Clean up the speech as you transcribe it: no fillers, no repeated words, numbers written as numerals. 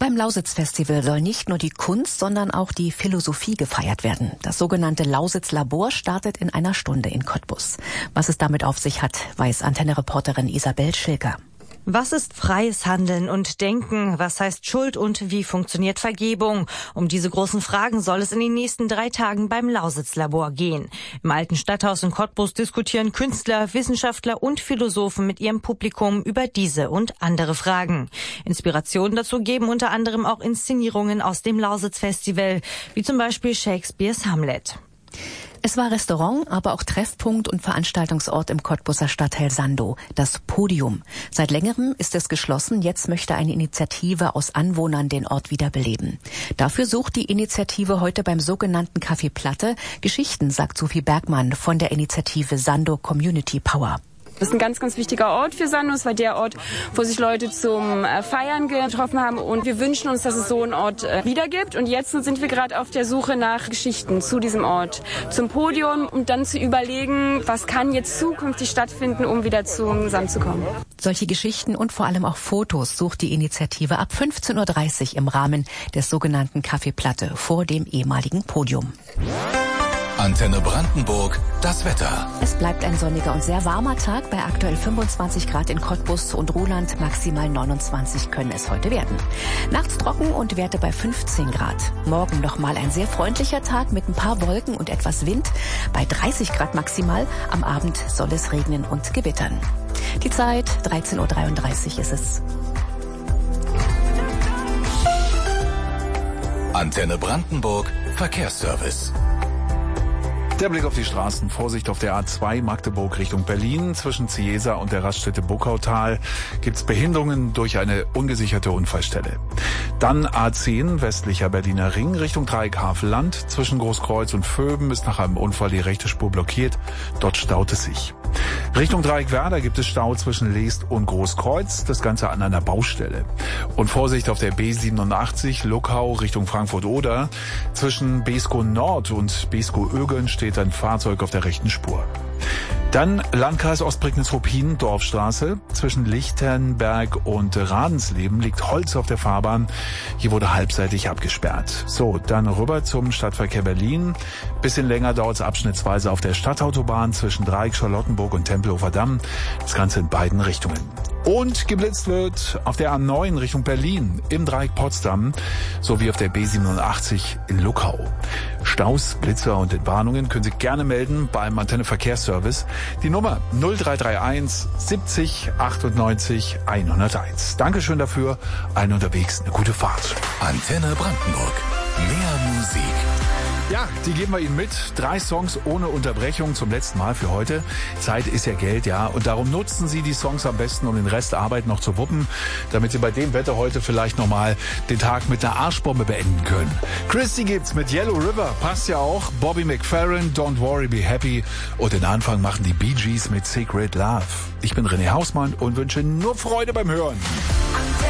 Beim Lausitz-Festival soll nicht nur die Kunst, sondern auch die Philosophie gefeiert werden. Das sogenannte Lausitz-Labor startet in einer Stunde in Cottbus. Was es damit auf sich hat, weiß Antenne-Reporterin Isabel Schilker. Was ist freies Handeln und Denken? Was heißt Schuld und wie funktioniert Vergebung? Um diese großen Fragen soll es in den nächsten 3 Tagen beim Lausitz-Labor gehen. Im alten Stadthaus in Cottbus diskutieren Künstler, Wissenschaftler und Philosophen mit ihrem Publikum über diese und andere Fragen. Inspirationen dazu geben unter anderem auch Inszenierungen aus dem Lausitz-Festival, wie zum Beispiel Shakespeares Hamlet. Es war Restaurant, aber auch Treffpunkt und Veranstaltungsort im Cottbuser Stadtteil Sandow, das Podium. Seit längerem ist es geschlossen, jetzt möchte eine Initiative aus Anwohnern den Ort wiederbeleben. Dafür sucht die Initiative heute beim sogenannten Café Platte Geschichten, sagt Sophie Bergmann von der Initiative Sandow Community Power. Das ist ein ganz, ganz wichtiger Ort für Sandow. Es war der Ort, wo sich Leute zum Feiern getroffen haben. Und wir wünschen uns, dass es so einen Ort wieder gibt. Und jetzt sind wir gerade auf der Suche nach Geschichten zu diesem Ort, zum Podium, um dann zu überlegen, was kann jetzt zukünftig stattfinden, um wieder zusammenzukommen. Solche Geschichten und vor allem auch Fotos sucht die Initiative ab 15.30 Uhr im Rahmen des sogenannten Café Platte vor dem ehemaligen Podium. Antenne Brandenburg, das Wetter. Es bleibt ein sonniger und sehr warmer Tag bei aktuell 25 Grad in Cottbus und Ruhland. Maximal 29 können es heute werden. Nachts trocken und Werte bei 15 Grad. Morgen nochmal ein sehr freundlicher Tag mit ein paar Wolken und etwas Wind. Bei 30 Grad maximal. Am Abend soll es regnen und gewittern. Die Zeit 13.33 Uhr ist es. Antenne Brandenburg, Verkehrsservice. Der Blick auf die Straßen. Vorsicht auf der A2 Magdeburg Richtung Berlin. Zwischen Ciesa und der Raststätte Buckautal gibt's Behinderungen durch eine ungesicherte Unfallstelle. Dann A10 westlicher Berliner Ring Richtung Dreieck Havelland. Zwischen Großkreuz und Vöben ist nach einem Unfall die rechte Spur blockiert. Dort staut es sich. Richtung Dreieck Werder gibt es Stau zwischen Leest und Großkreuz. Das Ganze an einer Baustelle. Und Vorsicht auf der B87 Luckau Richtung Frankfurt-Oder. Zwischen Beeskow Nord und Beeskow-Ögeln steht ein Fahrzeug auf der rechten Spur. Dann Landkreis Ostprignitz-Ruppin, Dorfstraße. Zwischen Lichtenberg und Radensleben liegt Holz auf der Fahrbahn. Hier wurde halbseitig abgesperrt. So, dann rüber zum Stadtverkehr Berlin. Bisschen länger dauert es abschnittsweise auf der Stadtautobahn zwischen Dreieck Charlottenburg und Tempelhofer Damm. Das Ganze in beiden Richtungen. Und geblitzt wird auf der A9 Richtung Berlin im Dreieck Potsdam sowie auf der B87 in Luckau. Staus, Blitzer und Entwarnungen können Sie gerne melden beim Antenne Verkehrsservice. Die Nummer 0331 70 98 101. Dankeschön dafür. Allen unterwegs eine gute Fahrt. Antenne Brandenburg. Mehr Musik. Ja, die geben wir Ihnen mit. 3 Songs ohne Unterbrechung zum letzten Mal für heute. Zeit ist ja Geld, ja. Und darum nutzen Sie die Songs am besten, um den Rest der Arbeit noch zu wuppen, damit Sie bei dem Wetter heute vielleicht nochmal den Tag mit einer Arschbombe beenden können. Christy gibt's mit Yellow River, passt ja auch. Bobby McFerrin, Don't Worry, Be Happy. Und den Anfang machen die Bee Gees mit Secret Love. Ich bin René Hausmann und wünsche nur Freude beim Hören.